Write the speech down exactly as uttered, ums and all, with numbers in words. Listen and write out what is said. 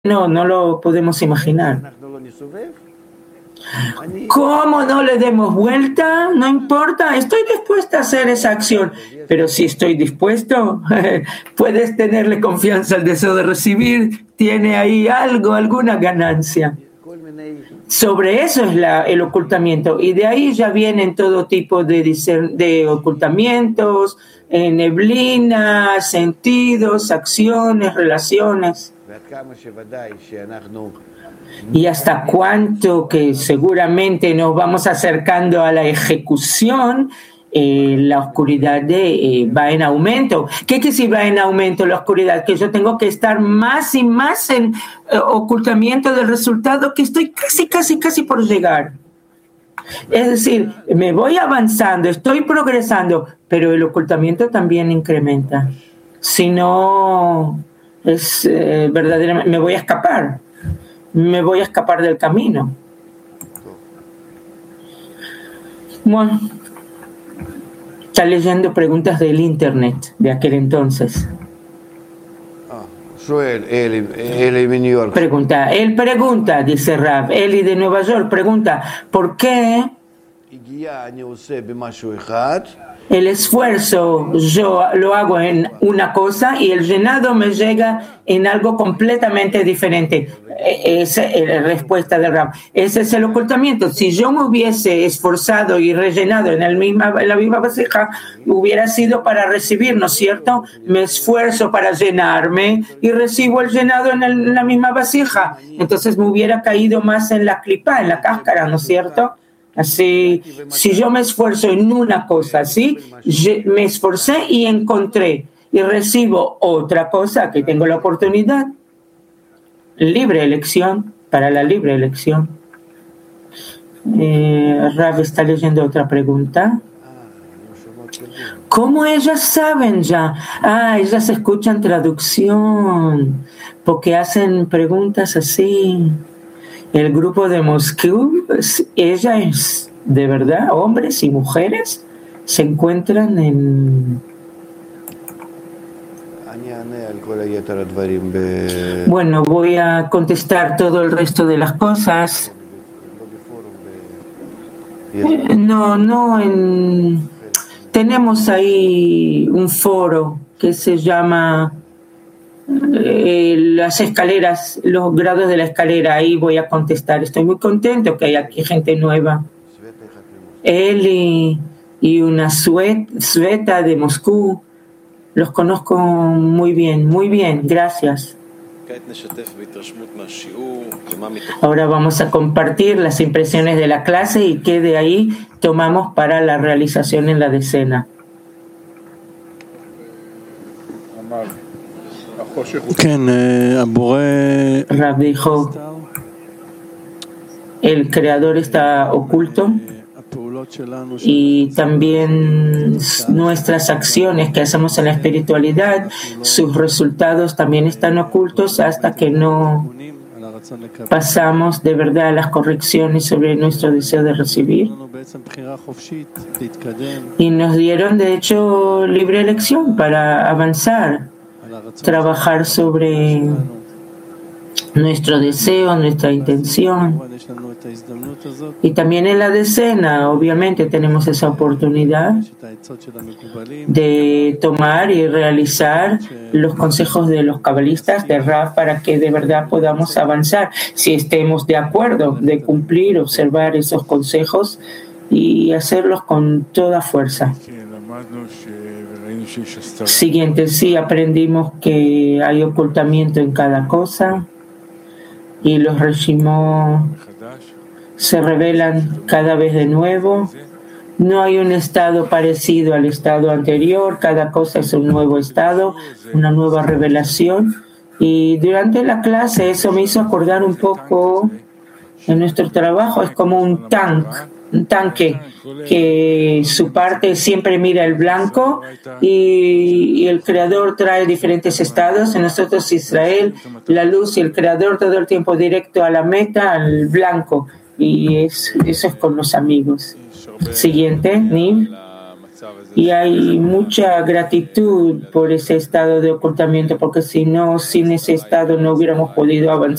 no, no lo podemos imaginar. ¿Cómo no le demos vuelta? No importa, estoy dispuesta a hacer esa acción, pero si estoy dispuesto, puedes tenerle confianza al deseo de recibir, tiene ahí algo, alguna ganancia. Sobre eso es la, el ocultamiento, y de ahí ya vienen todo tipo de, de ocultamientos, eh, neblinas, sentidos, acciones, relaciones. Y hasta cuánto que seguramente nos vamos acercando a la ejecución, eh, la oscuridad de, eh, va en aumento. ¿Qué que si va en aumento la oscuridad? Que yo tengo que estar más y más en eh, ocultamiento del resultado que estoy casi, casi, casi por llegar. Es decir, me voy avanzando, estoy progresando, pero el ocultamiento también incrementa. Si no, es eh, verdaderamente, me voy a escapar. Me voy a escapar del camino. Bueno, está leyendo preguntas del internet de aquel entonces. Pregunta, él pregunta, dice Rav, Eli de Nueva York, pregunta, ¿por qué el esfuerzo yo lo hago en una cosa y el llenado me llega en algo completamente diferente? Esa es la respuesta de Rav. Ese es el ocultamiento. Si yo me hubiese esforzado y rellenado en, el misma, en la misma vasija, hubiera sido para recibir, ¿no es cierto? Me esfuerzo para llenarme y recibo el llenado en, el, en la misma vasija. Entonces me hubiera caído más en la clipa, en la cáscara, ¿no es cierto? Así, si yo me esfuerzo en una cosa, ¿sí? Me esforcé y encontré y recibo otra cosa que tengo la oportunidad. Libre elección, para la libre elección. Eh, Rav está leyendo otra pregunta. ¿Cómo ellas saben ya? Ah, ellas escuchan traducción, porque hacen preguntas así. El grupo de Moscú, ellas, de verdad, hombres y mujeres, se encuentran en... Bueno, voy a contestar todo el resto de las cosas. No, no, en... tenemos ahí un foro que se llama eh, las escaleras, los grados de la escalera. Ahí voy a contestar. Estoy muy contento que hay aquí gente nueva. Él y, y una sueta de Moscú. Los conozco muy bien, muy bien, gracias. Ahora vamos a compartir las impresiones de la clase y qué de ahí tomamos para la realización en la decena. Rav dijo, el creador está oculto y también nuestras acciones que hacemos en la espiritualidad, sus resultados también están ocultos hasta que no pasamos de verdad a las correcciones sobre nuestro deseo de recibir. Y nos dieron de hecho libre elección para avanzar, trabajar sobre nuestro deseo, nuestra intención. Y también en la decena, obviamente, tenemos esa oportunidad de tomar y realizar los consejos de los cabalistas de Rav para que de verdad podamos avanzar. Si estemos de acuerdo de cumplir, observar esos consejos y hacerlos con toda fuerza. Siguiente, sí, aprendimos que hay ocultamiento en cada cosa y los reshimot se revelan cada vez de nuevo. No hay un estado parecido al estado anterior, cada cosa es un nuevo estado, una nueva revelación. Y durante la clase eso me hizo acordar un poco en nuestro trabajo, es como un tanque, un tanque que su parte siempre mira el blanco y, y el creador trae diferentes estados. En nosotros Israel, la luz y el creador todo el tiempo directo a la meta, al blanco, y es, eso es con los amigos. Siguiente, Nim. Y hay mucha gratitud por ese estado de ocultamiento, porque si no, sin ese estado no hubiéramos podido avanzar.